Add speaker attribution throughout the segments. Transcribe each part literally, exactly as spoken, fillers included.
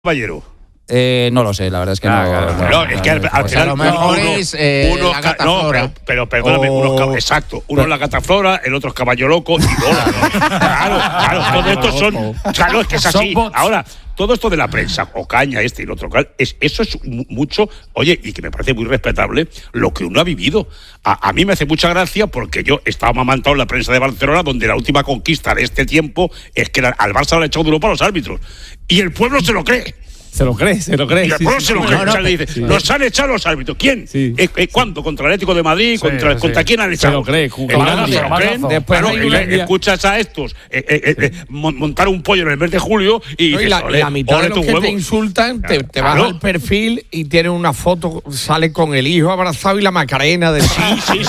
Speaker 1: Caballero.
Speaker 2: Eh, no lo sé, la verdad es que
Speaker 1: ah,
Speaker 2: no,
Speaker 1: claro,
Speaker 2: no,
Speaker 1: no,
Speaker 2: no.
Speaker 1: Es que al, al final
Speaker 3: a lo mejor
Speaker 1: uno,
Speaker 3: es eh,
Speaker 1: uno,
Speaker 3: la gata
Speaker 1: no,
Speaker 3: flora.
Speaker 1: pero, pero perdóname,
Speaker 2: O...
Speaker 1: uno es exacto. Uno es la gata flora, el otro es caballo loco y bola. Claro, claro, todo esto son. Claro, es que es así. Ahora, todo esto de la prensa, o caña, este y el otro, es, eso es mucho, oye, y que me parece muy respetable lo que uno ha vivido. A, a mí me hace mucha gracia porque yo estaba amamantado en la prensa de Barcelona, donde la última conquista de este tiempo es que al Barça le ha echado de Europa a los árbitros. Y el pueblo se lo cree.
Speaker 2: Se lo cree, se lo cree.
Speaker 1: Y el pueblo sí, se lo sí, cree. No, no, o sea, le dice, sí. Nos han echado los árbitros. ¿Quién? Sí. ¿Eh, eh, ¿Cuándo? ¿Contra el Atlético de Madrid? Sí, ¿Contra, sí. ¿Contra quién han echado?
Speaker 2: Se lo cree.
Speaker 1: Claro, se lo creen. Después claro, y escuchas a estos eh, eh, eh, sí. montar un pollo en el mes de julio y,
Speaker 3: no, y la, la mitad de los que huevos. Te insultan, te, te vas claro. al perfil y tienes una foto, sale con el hijo abrazado y la Macarena del
Speaker 1: sí, sí,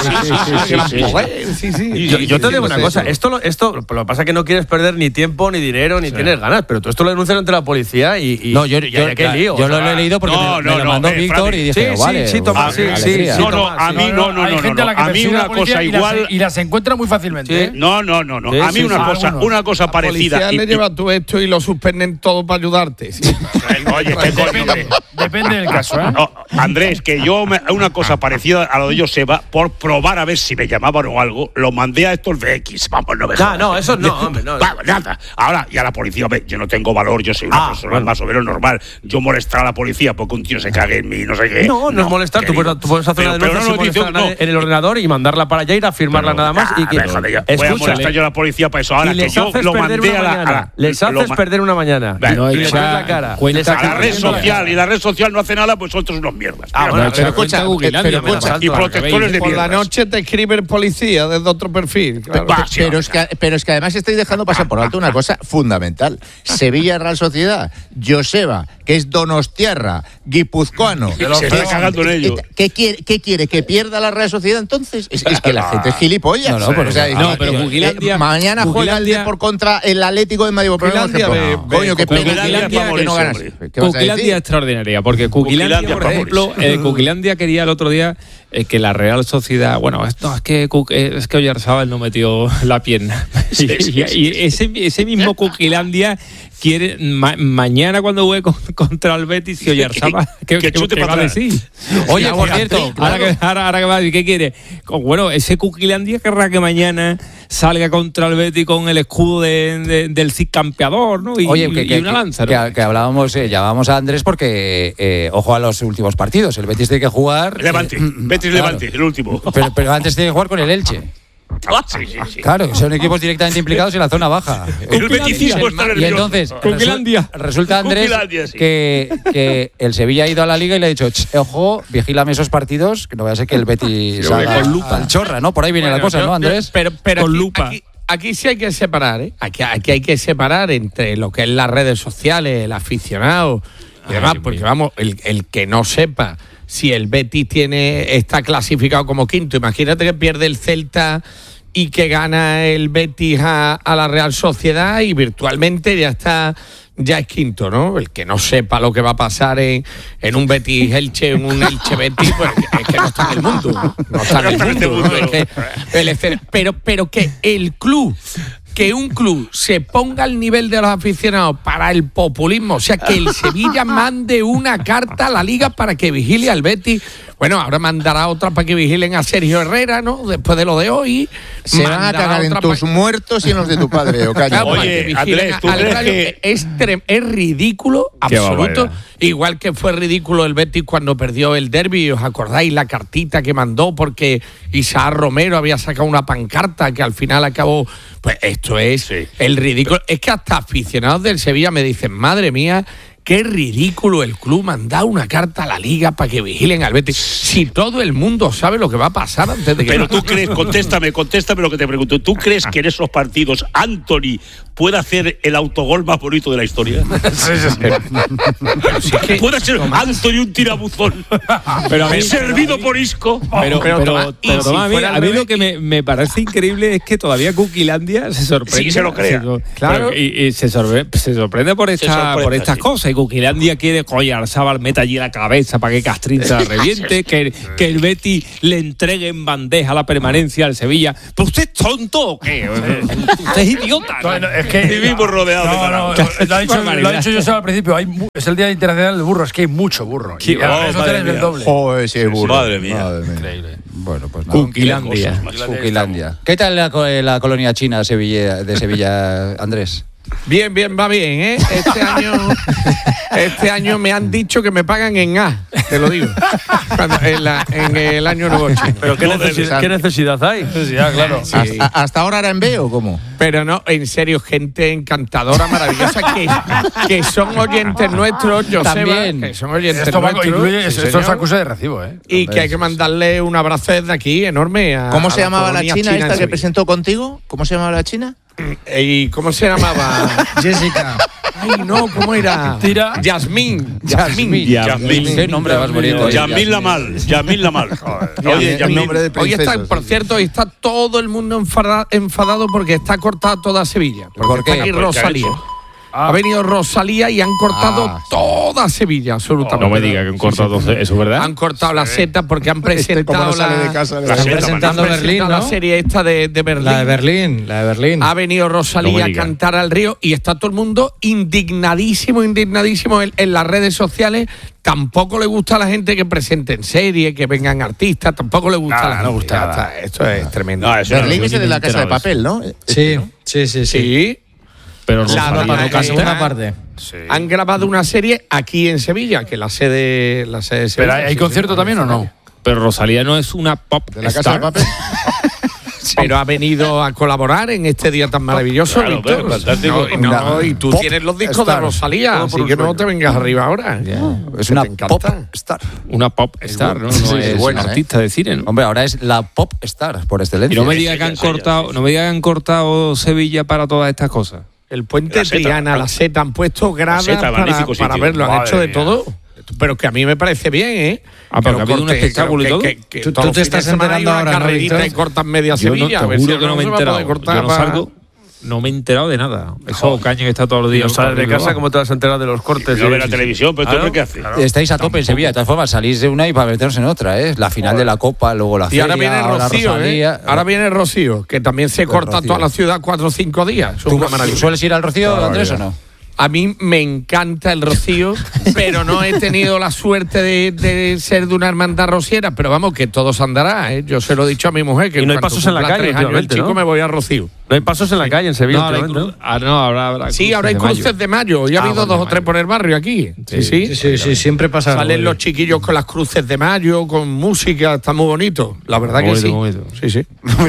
Speaker 1: sí,
Speaker 4: sí. Yo te digo una cosa, esto esto lo que pasa es que no quieres perder ni tiempo ni dinero ni tienes ganas, pero tú esto lo denuncias ante la policía y
Speaker 2: no, yo lío,
Speaker 4: yo
Speaker 2: o sea, lo he leído porque
Speaker 1: no,
Speaker 2: me,
Speaker 1: no,
Speaker 2: me lo
Speaker 1: no,
Speaker 2: mandó
Speaker 1: eh,
Speaker 2: Víctor y dije,
Speaker 4: sí,
Speaker 2: vale.
Speaker 4: Sí, sí, toma, sí, sí,
Speaker 1: no, no, a mí no, no, no, no, a mí una cosa igual
Speaker 5: y las encuentra muy fácilmente.
Speaker 1: ¿eh? No, no, no, no, a mí una cosa, una cosa parecida.
Speaker 3: La policía le lleva tú esto y lo suspenden todo para ayudarte.
Speaker 1: Oye, qué coño.
Speaker 5: Depende del caso, ¿eh?
Speaker 1: Andrés, que yo una cosa parecida a lo de Joseba, por probar a ver si me llamaban o algo, lo mandé a estos de X. Vamos, no me
Speaker 4: jodas. No, no, eso no, hombre, no.
Speaker 1: Nada. Ahora, y a la policía, yo no tengo valor, yo soy una persona más o menos normal. Yo molestar a la policía porque un tío se cague en mí, no sé qué.
Speaker 4: No, no es molestar, tú puedes, tú puedes hacer una denuncia sin molestar no. en el ordenador y mandarla para allá, ir a firmarla nada más. Y que,
Speaker 1: voy a molestar yo a la policía para eso. Ahora que yo lo mandé a la.
Speaker 4: Les haces perder una mañana.
Speaker 2: No,
Speaker 4: y les pones la cara.
Speaker 1: A la red social y la red social no hace nada, pues son todos unos mierdas.
Speaker 3: Ah, bueno, pero escucha, pero escucha.
Speaker 1: Y protectores de
Speaker 3: por la noche te escribe el policía desde otro perfil.
Speaker 6: Pero es que pero es que además estáis dejando pasar por alto una cosa fundamental. Sevilla Real Sociedad, Joseba, que es donostiarra, guipuzcoano.
Speaker 1: Se está cagando en ello.
Speaker 6: ¿Qué quiere, ¿Qué quiere? ¿Que pierda la Real Sociedad entonces? Es, es que la gente es gilipollas.
Speaker 2: No, no, pero,
Speaker 6: o sea,
Speaker 2: no, pero
Speaker 6: Jugilandia, eh, mañana juega el Depor contra el Atlético de Madrid.
Speaker 2: Jugilandia,
Speaker 6: no, coño, qué pena que no ganas.
Speaker 7: Jugilandia extraordinaria, porque Jugilandia, por ejemplo, eh, Jugilandia quería el otro día eh, que la Real Sociedad, bueno, esto es que es que Oyarzábal no metió la pierna. Sí, sí, y, sí, y ese, ese mismo Jugilandia quiere ma- mañana cuando juegue con, contra el Betis que Oyarzábal que, que, que, que va a decir.
Speaker 2: Oye, por cierto,
Speaker 7: ahora que ahora, ahora que va a decir, ¿qué quiere? Bueno, ese Jugilandia querrá que mañana salga contra el Betis con el escudo de, de, del Cid campeador, ¿no? Y,
Speaker 2: Oye, que,
Speaker 7: y
Speaker 2: que,
Speaker 7: una lanza,
Speaker 2: que,
Speaker 7: ¿no?
Speaker 2: que, que hablábamos, eh, llamábamos a Andrés porque eh, ojo a los últimos partidos. El Betis tiene que jugar.
Speaker 1: Levante, eh, Betis claro, Levante, el último.
Speaker 2: Pero, pero antes tiene que jugar con el Elche.
Speaker 1: Ah, sí, sí, sí.
Speaker 2: Claro, que son equipos directamente implicados en la zona baja.
Speaker 1: El beticismo está nervioso.
Speaker 2: Y entonces resu- resulta, Andrés, sí. que, que el Sevilla ha ido a la Liga y le ha dicho, ojo, vigílame esos partidos, que no vaya a ser que el Betis
Speaker 1: sí,
Speaker 2: haga
Speaker 1: con lupa.
Speaker 2: Al chorra, ¿no? Por ahí viene
Speaker 3: bueno,
Speaker 2: la cosa,
Speaker 3: yo,
Speaker 2: ¿no, Andrés?
Speaker 3: Yo, pero pero
Speaker 2: con
Speaker 3: aquí,
Speaker 2: lupa.
Speaker 3: Aquí, aquí sí hay que separar, ¿eh? Aquí, aquí hay que separar entre lo que es las redes sociales, el aficionado y demás, porque vamos, el, el que no sepa si el Betis tiene está clasificado como quinto, imagínate que pierde el Celta y que gana el Betis a, a la Real Sociedad y virtualmente ya está, ya es quinto, ¿no? El que no sepa lo que va a pasar en, en un Betis Elche, en un Elche Betis, pues es que no está en el mundo, ¿no? No está en el mundo, ¿no? Es que el, pero, pero que el club, que un club se ponga al nivel de los aficionados para el populismo, o sea, que el Sevilla mande una carta a la Liga para que vigile al Betis. Bueno, ahora mandará otra para que vigilen a Sergio Herrera, ¿no? Después de lo de hoy.
Speaker 6: Se van a cagar en tus pa... muertos y en los de tu padre, Ocaña.
Speaker 1: Oye, Andrés, ¿tú crees que...?
Speaker 3: Es, trem- es ridículo, absoluto. Igual que fue ridículo el Betis cuando perdió el derbi. ¿Os acordáis la cartita que mandó? Porque Isaac Romero había sacado una pancarta que al final acabó... Pues esto es sí. el ridículo. Es que hasta aficionados del Sevilla me dicen, madre mía... Qué ridículo el club mandar una carta a la Liga para que vigilen al Betis. Si todo el mundo sabe lo que va a pasar antes de que...
Speaker 1: Pero tú crees, contéstame, contéstame lo que te pregunto. ¿Tú crees que en esos partidos Anthony puede hacer el autogol más bonito de la historia?
Speaker 3: Sí, sí, sí.
Speaker 1: Si puede ser Anthony un tirabuzón. Pero a mí, servido por Isco.
Speaker 7: Pero, pero, pero, pero Tomás, si a mí, a mí lo que me, me parece increíble es que todavía Jugilandia se sorprende.
Speaker 1: Sí, se lo crea.
Speaker 7: Se, claro. Y, y se, sorprende, se sorprende por, esta, se sorprende, por estas sí. cosas. que Cuquilandia quiere que Oyarzábal meta allí la cabeza para que Castrín se la reviente, que, que el Betis le entregue en bandeja la permanencia al Sevilla. ¿Pero usted es tonto o qué? Usted es idiota.
Speaker 5: No, no, es que
Speaker 1: vivimos rodeados
Speaker 5: no,
Speaker 1: de
Speaker 5: no,
Speaker 1: naranjas.
Speaker 5: lo ha dicho, lo ha dicho yo al principio. Hay, es el Día Internacional del Burro. Es que hay mucho burro.
Speaker 1: Sí,
Speaker 5: Y a las
Speaker 1: oh,
Speaker 5: redes sociales
Speaker 1: madre
Speaker 5: el doble.
Speaker 6: Joder, sí, burro.
Speaker 1: Madre mía.
Speaker 6: Madre mía.
Speaker 5: Increíble.
Speaker 2: Bueno, pues nada.
Speaker 7: Cuquilandia.
Speaker 2: Cuquilandia. ¿Qué tal la, co- la colonia china Sevilla, de Sevilla, Andrés?
Speaker 3: Bien, bien, va bien, ¿eh? Este año, este año me han dicho que me pagan en A, te lo digo. Cuando- en, la- en el año nuevo chino.
Speaker 4: Pero ¿qué,
Speaker 1: No,
Speaker 4: necesidad,
Speaker 6: de-
Speaker 4: ¿qué necesidad hay?
Speaker 5: Sí, ya, claro.
Speaker 3: Sí.
Speaker 6: ¿Hasta, ¿Hasta ahora era en B o cómo?
Speaker 3: Pero no, en serio, gente encantadora, maravillosa, que, que son oyentes nuestros, Joseba,
Speaker 2: También.
Speaker 3: que son oyentes
Speaker 5: Esto, va,
Speaker 3: nuestros.
Speaker 5: incluye,
Speaker 3: sí,
Speaker 5: esto
Speaker 3: señor.
Speaker 5: es acusa de recibo, ¿eh?
Speaker 3: Y que hay que mandarle un abrazo desde aquí, enorme. A,
Speaker 6: ¿Cómo
Speaker 3: a
Speaker 6: se llamaba la
Speaker 3: colonia
Speaker 6: china
Speaker 3: en
Speaker 6: esta que
Speaker 3: Sevilla.
Speaker 6: presentó contigo? ¿Cómo se llamaba la china?
Speaker 3: ¿Y cómo se llamaba?
Speaker 5: Jessica.
Speaker 3: Ay, no, ¿cómo era?
Speaker 5: Tira.
Speaker 3: Yasmín.
Speaker 2: Yasmín.
Speaker 1: Yasmín.
Speaker 2: Qué nombre más bonito.
Speaker 1: Yamil Lamal. Yamil Lamal.
Speaker 6: Oye, el nombre de
Speaker 3: Hoy está,
Speaker 6: princesas,
Speaker 3: por
Speaker 6: sí.
Speaker 3: cierto, hoy está todo el mundo enfada- enfadado porque está cortada toda Sevilla. Porque
Speaker 2: ¿Por
Speaker 3: está
Speaker 2: qué?
Speaker 3: aquí
Speaker 1: ¿Por qué ha
Speaker 3: Rosalía.
Speaker 1: hecho?
Speaker 3: Ha venido Rosalía y han cortado
Speaker 6: Ah, sí.
Speaker 3: toda Sevilla, absolutamente.
Speaker 7: No me diga que han cortado eso, ¿es verdad?
Speaker 3: Han cortado la seta porque han
Speaker 6: Este, como
Speaker 3: presentado
Speaker 6: no sale
Speaker 3: la,
Speaker 6: de casa, le
Speaker 1: la
Speaker 6: da-
Speaker 1: seta,
Speaker 2: presentando
Speaker 3: han
Speaker 2: Berlín,
Speaker 3: presentado la
Speaker 2: ¿no?
Speaker 3: serie esta de, de Berlín.
Speaker 2: La de Berlín, la de Berlín.
Speaker 3: Ha venido
Speaker 7: No
Speaker 3: Rosalía
Speaker 7: me
Speaker 3: a
Speaker 7: diga.
Speaker 3: cantar al río y está todo el mundo indignadísimo, indignadísimo en, en las redes sociales. Tampoco le gusta a la gente que presenten series, que vengan artistas, tampoco le gusta
Speaker 5: Nada,
Speaker 3: a la
Speaker 5: no
Speaker 3: gente.
Speaker 5: gusta
Speaker 3: Ya
Speaker 5: nada.
Speaker 3: está, esto es tremendo.
Speaker 1: No, eso
Speaker 6: Berlín
Speaker 1: no,
Speaker 6: es el de la casa de papel, ¿no?
Speaker 2: Sí, sí, sí,
Speaker 3: Sí.
Speaker 7: Pero
Speaker 3: La
Speaker 7: Rosalía
Speaker 3: segunda
Speaker 7: no
Speaker 3: parte.
Speaker 7: canta.
Speaker 2: parte.
Speaker 3: Han grabado una serie aquí en Sevilla, que la sede, la sede de Sevilla.
Speaker 5: ¿Pero hay, hay
Speaker 3: sí,
Speaker 5: concierto
Speaker 3: sí.
Speaker 5: también o no?
Speaker 7: Pero Rosalía no es una pop
Speaker 6: ¿De la casa
Speaker 7: star.
Speaker 6: de papel?
Speaker 3: Pero ha venido a colaborar en este día tan maravilloso.
Speaker 1: Claro,
Speaker 3: Víctor.
Speaker 1: bueno, fantástico.
Speaker 3: No, y no, y tú
Speaker 6: Pop
Speaker 3: tienes los discos
Speaker 6: star.
Speaker 3: de Rosalía,
Speaker 6: Todo
Speaker 3: así
Speaker 6: por un
Speaker 3: que no
Speaker 6: sueño.
Speaker 3: te vengas arriba ahora.
Speaker 2: Es
Speaker 3: Que
Speaker 2: una
Speaker 3: te encanta.
Speaker 2: pop star.
Speaker 7: Una pop star, ¿no? No
Speaker 6: Sí,
Speaker 7: es
Speaker 6: buena,
Speaker 7: una
Speaker 6: ¿eh?
Speaker 7: artista de cine, ¿no?
Speaker 2: Hombre, ahora es la pop star, por
Speaker 7: Y
Speaker 2: excelencia.
Speaker 7: no me diga que han
Speaker 1: Sevilla,
Speaker 7: cortado,
Speaker 1: sí.
Speaker 7: no me diga que han cortado Sevilla para todas estas cosas.
Speaker 3: El puente
Speaker 1: La seta,
Speaker 3: Triana,
Speaker 1: ¿no?
Speaker 3: la seta, han puesto gradas
Speaker 1: seta,
Speaker 3: para,
Speaker 1: magnífico
Speaker 3: para
Speaker 1: sitio.
Speaker 3: verlo, han
Speaker 5: Madre
Speaker 3: hecho de
Speaker 5: mía.
Speaker 3: todo. Pero que a mí me parece bien, ¿eh?
Speaker 7: Ah, pero
Speaker 3: Que
Speaker 7: que ha habido
Speaker 3: lo
Speaker 7: un
Speaker 3: corte-
Speaker 7: espectáculo y
Speaker 3: que-
Speaker 7: todo.
Speaker 3: que- que
Speaker 2: Tú-
Speaker 3: todos
Speaker 2: tú
Speaker 3: los
Speaker 2: te
Speaker 3: fines
Speaker 2: estás
Speaker 3: de semana hay
Speaker 2: enterando
Speaker 3: una
Speaker 2: ahora, ¿no,
Speaker 3: carrerita
Speaker 2: Víctor?
Speaker 3: y cortan media
Speaker 7: Yo no,
Speaker 3: Sevilla.
Speaker 7: te
Speaker 3: a ver
Speaker 7: juro
Speaker 3: si
Speaker 7: que no me he
Speaker 3: se va a poder
Speaker 7: enterado.
Speaker 3: cortar
Speaker 7: Yo no
Speaker 3: para-
Speaker 7: salgo, no me he enterado de nada. Eso caña que está todos los días.
Speaker 4: No sales de casa, ¿cómo te vas a enterar de los cortes?
Speaker 1: No
Speaker 4: Sí,
Speaker 1: ve la
Speaker 4: sí, sí.
Speaker 1: televisión, pero
Speaker 4: Claro,
Speaker 1: ¿tú qué haces?
Speaker 2: Estáis a tope en Sevilla. De todas formas, salís de una y para meternos en otra, ¿eh? La final de la Copa, luego la
Speaker 3: Y
Speaker 2: feria,
Speaker 3: ahora viene
Speaker 2: ahora
Speaker 3: Rocío,
Speaker 2: Rosalía.
Speaker 3: ¿eh? Ahora viene Rocío, que también se
Speaker 2: Pues
Speaker 3: corta
Speaker 2: Rocío.
Speaker 3: toda la ciudad cuatro o cinco días. Es
Speaker 2: ¿Tú,
Speaker 3: una
Speaker 2: tú
Speaker 3: maravilla.
Speaker 2: sueles ir al Rocío, Andrés, o no?
Speaker 3: A mí me encanta el Rocío, pero no he tenido la suerte de, de ser de una hermandad rociera. Pero vamos, que todo se andará, ¿eh? Yo se lo he dicho a mi mujer, que
Speaker 4: Y no hay
Speaker 3: cuando
Speaker 4: pasos en la
Speaker 3: cumpla
Speaker 4: calle
Speaker 3: tres años el
Speaker 4: últimamente,
Speaker 3: chico
Speaker 4: ¿no?
Speaker 3: me voy a Rocío.
Speaker 4: No hay pasos en la calle en Sevilla.
Speaker 7: No, ahora hay
Speaker 4: últimamente,
Speaker 7: cru- ah, no, ahora habrá
Speaker 3: Sí, ahora hay
Speaker 7: cruces de
Speaker 3: cruces de mayo. Ya ha
Speaker 7: Ah,
Speaker 3: habido
Speaker 7: bueno,
Speaker 3: dos o tres
Speaker 7: mayo.
Speaker 3: por el barrio aquí. Sí, sí.
Speaker 2: Sí, sí, siempre pasa.
Speaker 3: Salen los chiquillos con las cruces de mayo, con música, está muy bonito. La verdad que
Speaker 7: Bonito,
Speaker 3: sí.
Speaker 7: bonito.
Speaker 3: Sí, sí.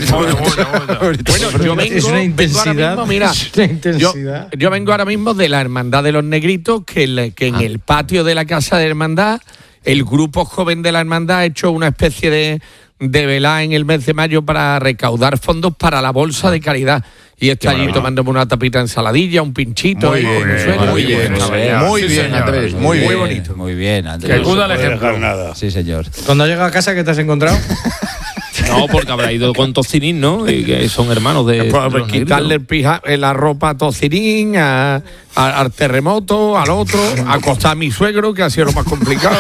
Speaker 3: Bueno, yo vengo,
Speaker 2: Es una
Speaker 3: vengo
Speaker 2: intensidad.
Speaker 3: ahora mismo, mira,
Speaker 2: Es una
Speaker 3: yo,
Speaker 2: intensidad.
Speaker 3: yo vengo ahora mismo de la Hermandad de los Negritos, que, le- que en el patio de la Casa de Hermandad, el grupo joven de la Hermandad ha hecho una especie de, de velá en el mes de mayo para recaudar fondos para la bolsa de caridad. Y está allí
Speaker 1: maravilla.
Speaker 3: tomándome una tapita de ensaladilla, un pinchito.
Speaker 6: Muy
Speaker 3: ahí con
Speaker 6: bien,
Speaker 3: un sueño.
Speaker 6: muy bien,
Speaker 3: Está bien.
Speaker 6: muy
Speaker 5: Sí,
Speaker 6: bien,
Speaker 5: señor.
Speaker 6: Andrés, muy bien.
Speaker 3: bonito.
Speaker 2: Muy bien,
Speaker 5: Que
Speaker 2: Andrés.
Speaker 5: acuda al
Speaker 1: No puede
Speaker 5: ejemplo.
Speaker 1: dejar nada.
Speaker 2: Sí, señor.
Speaker 8: Cuando llega a casa, ¿qué te has encontrado?
Speaker 7: No, porque habrá ido con Tocinín, ¿no? Y que son hermanos de.
Speaker 3: Pues,
Speaker 7: de
Speaker 3: pues,
Speaker 7: los
Speaker 3: quitarle
Speaker 7: negritos.
Speaker 3: el pija- eh, la ropa a Tocirín, a, a- al terremoto, al otro, acostar a mi suegro, que ha sido lo más complicado.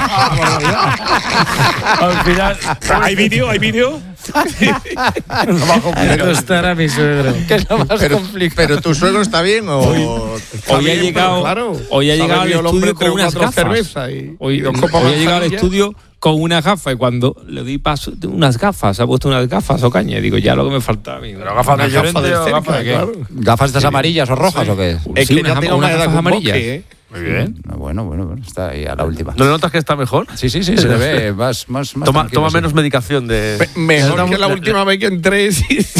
Speaker 5: Al final.
Speaker 1: ¿Hay vídeo? ¿Hay vídeo?
Speaker 8: Acostar a mi suegro.
Speaker 2: ¿Qué es lo más
Speaker 6: Pero,
Speaker 2: complicado?
Speaker 6: pero tu suegro está bien o
Speaker 7: Hoy ha
Speaker 3: bien,
Speaker 7: llegado,
Speaker 3: pero claro,
Speaker 7: hoy ha
Speaker 3: se ha
Speaker 7: llegado al
Speaker 3: bebido el hombre
Speaker 7: estudio
Speaker 3: tres
Speaker 7: con
Speaker 3: o
Speaker 7: unas
Speaker 3: cuatro
Speaker 7: gafas.
Speaker 3: cervezas y-
Speaker 7: hoy,
Speaker 3: y dos copas
Speaker 7: hoy ha llegado al
Speaker 3: manzanilla.
Speaker 7: estudio con unas gafas y cuando le di paso, unas gafas, se ha puesto unas gafas o caña. Y digo, ya lo que me falta a mí.
Speaker 5: Pero gafas de
Speaker 3: Unas
Speaker 5: Llorente
Speaker 3: gafas de
Speaker 5: o
Speaker 3: cerca,
Speaker 5: gafas de qué.
Speaker 3: claro.
Speaker 2: ¿Gafas estas amarillas o rojas o qué?
Speaker 3: Es
Speaker 7: Sí,
Speaker 3: que
Speaker 7: unas
Speaker 3: ya tengo
Speaker 7: unas
Speaker 3: una edad
Speaker 7: gafas
Speaker 3: con
Speaker 7: amarillas.
Speaker 3: bosque, ¿eh?
Speaker 5: Muy bien.
Speaker 2: Ah, Bueno, bueno, bueno, está ahí a la última.
Speaker 4: ¿No le notas que está mejor?
Speaker 2: Sí, sí, sí, se le ve más, más, más
Speaker 4: Toma,
Speaker 2: tranquilo,
Speaker 4: toma
Speaker 2: sí.
Speaker 4: menos medicación de.
Speaker 3: Pe- Mejor que la última vez que entré. Sí, sí.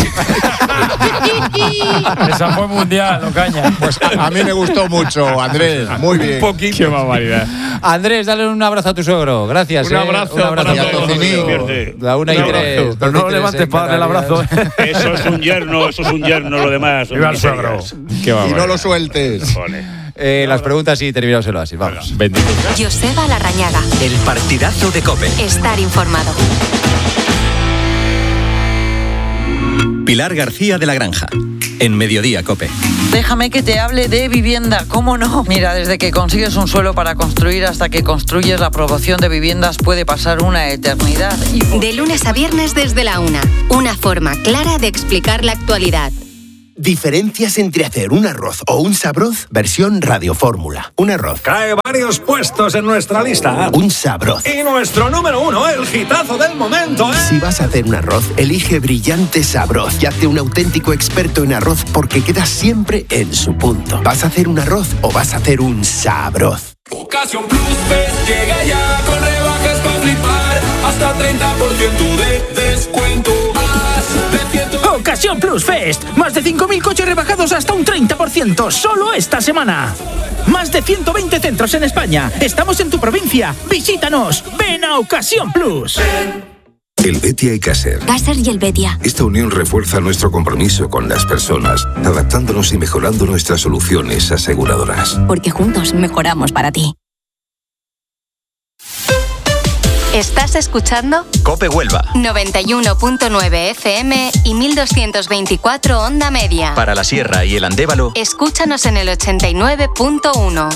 Speaker 5: Esa fue mundial, Ocaña.
Speaker 6: Pues a, a mí me gustó mucho, Andrés. Muy bien.
Speaker 7: Qué barbaridad.
Speaker 2: Andrés, dale un abrazo a tu suegro. Gracias.
Speaker 3: Un
Speaker 2: eh.
Speaker 3: abrazo
Speaker 2: un abrazo
Speaker 3: para
Speaker 6: Y a
Speaker 3: todos.
Speaker 6: Tocinín.
Speaker 1: Pierde.
Speaker 2: La una y
Speaker 3: Un abrazo.
Speaker 2: tres.
Speaker 4: Pero no lo levantes para darle el abrazo.
Speaker 1: Eso es un yerno, eso es un yerno, lo demás. son
Speaker 5: Viva el
Speaker 1: miserias.
Speaker 5: suegro.
Speaker 7: Qué
Speaker 6: Y
Speaker 7: barbaridad.
Speaker 6: no lo sueltes.
Speaker 1: Joder.
Speaker 2: Eh, las preguntas y terminamos el oasis. Vamos.
Speaker 7: Bendito.
Speaker 9: Joseba Larrañaga.
Speaker 10: El partidazo de COPE.
Speaker 9: Estar informado. Pilar García de la Granja, en Mediodía COPE.
Speaker 10: Déjame que te hable de vivienda, ¿cómo no? Mira, desde que consigues un suelo para construir hasta que construyes la promoción de viviendas puede pasar una eternidad. Y por...
Speaker 11: De lunes a viernes desde la una, una forma clara de explicar la actualidad.
Speaker 12: Diferencias entre hacer un arroz o un sabroz, versión radiofórmula. Un arroz.
Speaker 13: Cae varios puestos en nuestra lista.
Speaker 12: Un sabroz.
Speaker 13: Y nuestro número uno, el hitazo del momento, ¿eh?
Speaker 12: Si vas a hacer un arroz, elige Brillante Sabroz y hazte un auténtico experto en arroz porque queda siempre en su punto. ¿Vas a hacer un arroz o vas a hacer un sabroz?
Speaker 14: Ocasión Plus Fest llega ya con rebajas para flipar. Hasta treinta por ciento de descuento.
Speaker 15: Ocasión Plus Fest. Más de cinco mil coches rebajados hasta un treinta por ciento solo esta semana. Más de ciento veinte centros en España. Estamos en tu provincia. Visítanos. Ven a Ocasión Plus.
Speaker 16: El Betia y Caser.
Speaker 17: Caser y el Betia.
Speaker 16: Esta unión refuerza nuestro compromiso con las personas, adaptándonos y mejorando nuestras soluciones aseguradoras.
Speaker 17: Porque juntos mejoramos para ti.
Speaker 11: ¿Estás escuchando?
Speaker 9: COPE Huelva.
Speaker 11: noventa y uno punto nueve F M y mil doscientos veinticuatro onda media.
Speaker 9: Para la Sierra y el Andévalo.
Speaker 11: Escúchanos en el ochenta y nueve punto uno.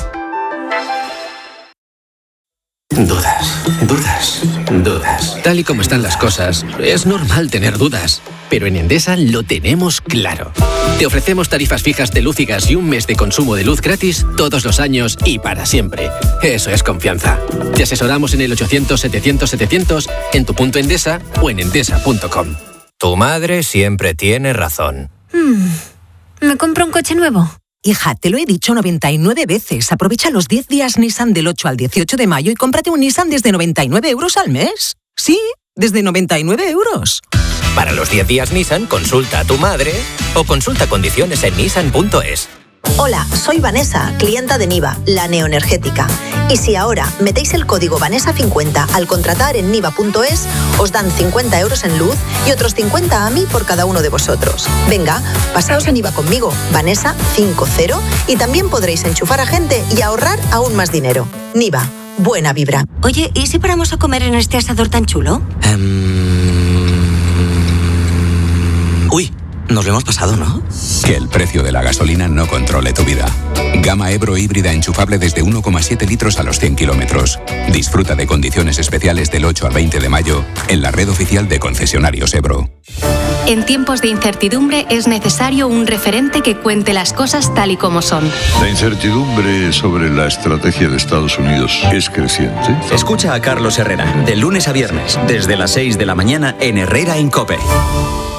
Speaker 18: Dudas, dudas, dudas. Tal y como están las cosas, es normal tener dudas. Pero en Endesa lo tenemos claro. Te ofrecemos tarifas fijas de luz y gas y un mes de consumo de luz gratis todos los años y para siempre. Eso es confianza. Te asesoramos en el ochocientos setecientos setecientos, en tu punto Endesa o en endesa punto com.
Speaker 19: Tu madre siempre tiene razón.
Speaker 17: Hmm. ¿Me compro un coche nuevo?
Speaker 20: Hija, te lo he dicho noventa y nueve veces. Aprovecha los diez días Nissan del ocho al dieciocho de mayo y cómprate un Nissan desde noventa y nueve euros al mes. Sí, desde noventa y nueve euros.
Speaker 19: Para los diez días Nissan, consulta a tu madre o consulta condiciones en nissan punto es.
Speaker 21: Hola, soy Vanessa, clienta de Niva, la neoenergética. Y si ahora metéis el código Vanessa cincuenta al contratar en niva punto es, os dan cincuenta euros en luz y otros cincuenta a mí por cada uno de vosotros. Venga, pasaos a Niva conmigo, Vanessa cincuenta, y también podréis enchufar a gente y ahorrar aún más dinero. Niva, buena vibra.
Speaker 17: Oye, ¿y si paramos a comer en este asador tan chulo?
Speaker 18: Um... Uy, nos lo hemos pasado, ¿no?
Speaker 22: Que el precio de la gasolina no controle tu vida. Gama Ebro híbrida enchufable desde uno coma siete litros a los cien kilómetros. Disfruta de condiciones especiales del ocho al veinte de mayo en la red oficial de concesionarios Ebro.
Speaker 11: En tiempos de incertidumbre es necesario un referente que cuente las cosas tal y como son.
Speaker 23: La incertidumbre sobre la estrategia de Estados Unidos es creciente.
Speaker 9: Escucha a Carlos Herrera, de lunes a viernes, desde las seis de la mañana en Herrera en COPE.